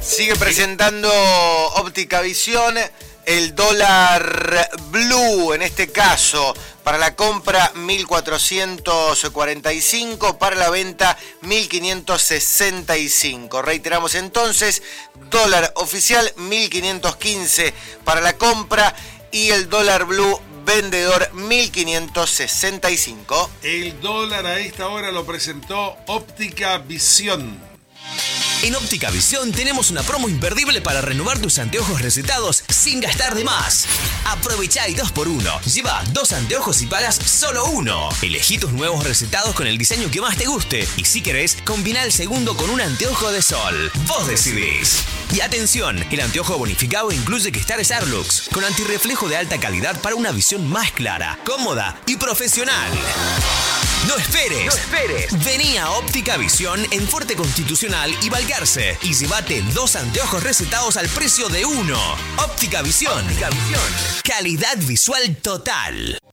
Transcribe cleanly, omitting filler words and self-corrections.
Sigue presentando Óptica Visión el dólar blue, en este caso, para la compra 1.445, para la venta 1.565. Reiteramos entonces, dólar oficial 1.515 para la compra y el dólar blue vendedor 1.565. El dólar a esta hora lo presentó Óptica Visión. En Óptica Visión tenemos una promo imperdible para renovar tus anteojos recetados sin gastar de más. Aprovechá el 2x1. Lleva 2 anteojos y pagas solo 1. Elegí tus nuevos recetados con el diseño que más te guste. Y si querés, combina el segundo con un anteojo de sol. Vos decidís. Y atención, el anteojo bonificado incluye Cristal Starlux, con antirreflejo de alta calidad para una visión más clara, cómoda y profesional. No esperes. Vení a Óptica Visión en Fuerte Constitucional y Balcarce y llévate 2 anteojos recetados al precio de 1. Óptica Visión. Calidad visual total.